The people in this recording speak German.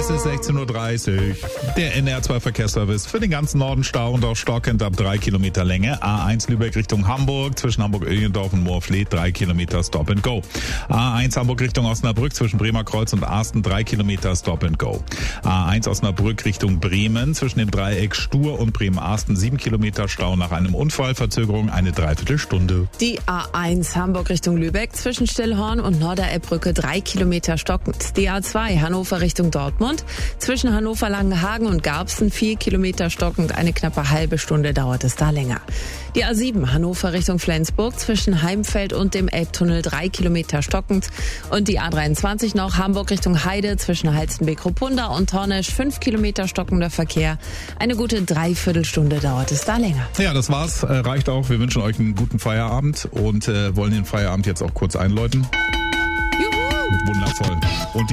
Es ist 16.30 Uhr. Der NR2 Verkehrsservice für den ganzen Norden Stau und auch stockend ab 3 Kilometer Länge. A1 Lübeck Richtung Hamburg, zwischen Hamburg-Öhlendorf und Moorfleet 3 Kilometer Stop and Go. A1 Hamburg Richtung Osnabrück, zwischen Bremerkreuz und Arsten 3 Kilometer Stop and Go. A1 Osnabrück Richtung Bremen, zwischen dem Dreieck Stur und Bremen-Arsten 7 Kilometer Stau nach einem Unfall, Verzögerung eine Dreiviertelstunde. Die A1 Hamburg Richtung Lübeck, zwischen Stillhorn und Norderelbbrücke 3 Kilometer stockend. Die A2 Hannover Richtung Dortmund, zwischen Hannover-Langenhagen und Garbsen 4 Kilometer stockend, eine knappe halbe Stunde dauert es da länger. Die A7 Hannover Richtung Flensburg, zwischen Heimfeld und dem Elbtunnel 3 Kilometer stockend. Und die A23 noch Hamburg Richtung Heide, zwischen Halstenbek-Ruppunda und Tornesch 5 Kilometer stockender Verkehr. Eine gute Dreiviertelstunde dauert es da länger. Ja, das war's. Reicht auch. Wir wünschen euch einen guten Feierabend und wollen den Feierabend jetzt auch kurz einläuten. Juhu! Wundervoll. Und die